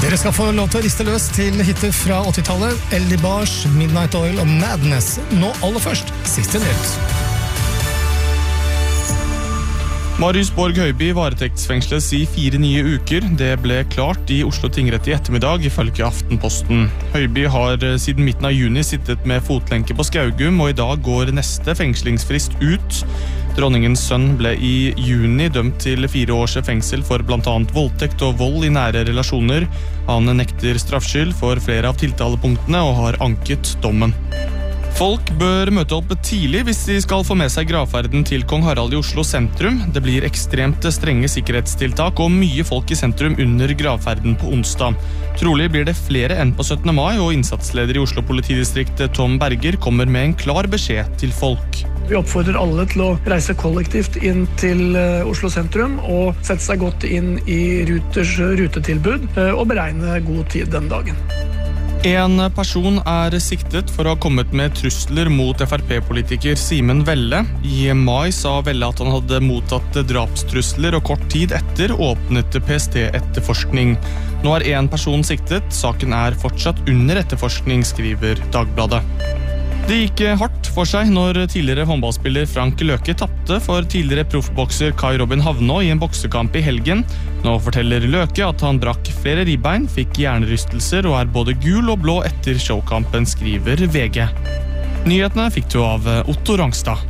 Dere skal få lov til å riste løs til hitter fra 80-tallet, El DeBarge, Midnight Oil og Madness. Nå aller først, siste nytt. Marius Borg Høiby varetektsfengsles i 4 nye uker. Det ble klart i Oslo tingrett i ettermiddag, ifølge Aftenposten. Høiby har siden midten av juni sittet med fotlenke på Skaugum, og i dag går neste fengslingsfrist ut. Dronningens sønn ble i juni dømt til 4 års fengsel for blant annet voldtekt og vold i nære relasjoner. Han nekter straffskyld for flere av tiltalepunktene og har anket dommen. Folk bør møte opp tidlig hvis de skal få med seg gravferden til Kong Harald i Oslo sentrum. Det blir ekstremt strenge sikkerhetstiltak og mye folk i sentrum under gravferden på onsdag. Trolig blir det flere enn på 17. mai, og innsatsleder i Oslo politidistrikt Tom Berger kommer med en klar beskjed til folk. Vi oppfordrer alle til å reise kollektivt inn til Oslo sentrum og sette seg godt inn i Ruters rutetilbud og beregne god tid den dagen. En person er siktet for å ha kommet med trusler mot FrP-politiker Simen Velle. I mai sa Velle at han hadde mottatt drapstrusler, og kort tid etter åpnet PST etterforskning. Nå er en person siktet. Saken er fortsatt under etterforskning, skriver Dagbladet. Det gikk hardt for seg når tidligere håndballspiller Frank Løke tappte for tidligere proffbokser Kai Robin Havnå i en boksekamp i helgen. Nå forteller Løke at han brakk flere ribbein, fikk hjernerystelser og er både gul og blå etter showkampen, skriver VG. Nyhetene fikk du av Otto Rangstad.